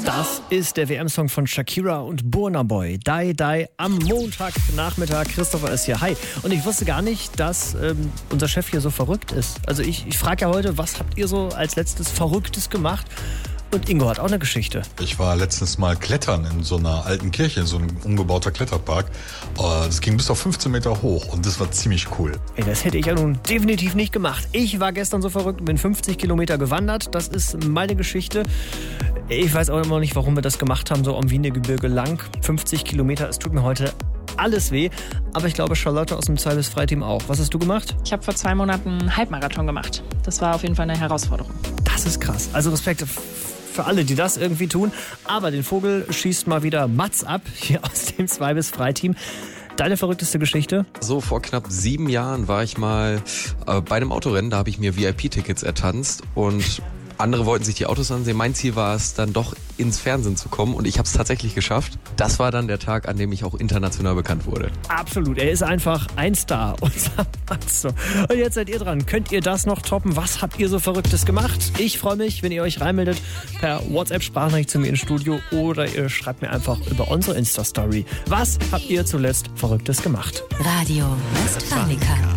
Das ist der WM-Song von Shakira und Burna Boy. Die, die am Montagnachmittag. Christopher ist hier. Hi. Und ich wusste gar nicht, dass unser Chef hier so verrückt ist. Also ich frage ja heute, was habt ihr so als letztes Verrücktes gemacht? Und Ingo hat auch eine Geschichte. Ich war letztens mal klettern in so einer alten Kirche, in so einem umgebauter Kletterpark. Das ging bis auf 15 Meter hoch und das war ziemlich cool. Ey, das hätte ich ja nun definitiv nicht gemacht. Ich war gestern so verrückt und bin 50 Kilometer gewandert. Das ist meine Geschichte. Ich weiß auch immer noch nicht, warum wir das gemacht haben, so am Wienergebirge lang. 50 Kilometer, es tut mir heute alles weh. Aber ich glaube, Charlotte aus dem 2 bis Freiteam auch. Was hast du gemacht? Ich habe vor 2 Monaten einen Halbmarathon gemacht. Das war auf jeden Fall eine Herausforderung. Das ist krass. Also Respekt für alle, die das irgendwie tun. Aber den Vogel schießt mal wieder Mats ab, hier aus dem 2 bis Freiteam. Deine verrückteste Geschichte? So, vor knapp 7 Jahren war ich mal bei einem Autorennen, da habe ich mir VIP-Tickets ertanzt und andere wollten sich die Autos ansehen. Mein Ziel war es, dann doch ins Fernsehen zu kommen und ich habe es tatsächlich geschafft. Das war dann der Tag, an dem ich auch international bekannt wurde. Absolut, er ist einfach ein Star, unser Matzo. Und jetzt seid ihr dran. Könnt ihr das noch toppen? Was habt ihr so Verrücktes gemacht? Ich freue mich, wenn ihr euch reinmeldet per WhatsApp-Sprachnachricht zu mir ins Studio oder ihr schreibt mir einfach über unsere Insta-Story. Was habt ihr zuletzt Verrücktes gemacht? Radio Westfalica.